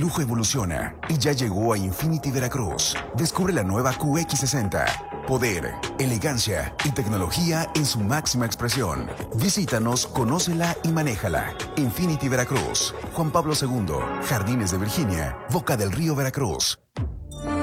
lujo evoluciona y ya llegó a Infinity Veracruz. Descubre la nueva QX60. Poder, elegancia y tecnología en su máxima expresión. Visítanos, conócela y manéjala. Infinity Veracruz. Juan Pablo II, Jardines de Virginia, Boca del Río, Veracruz.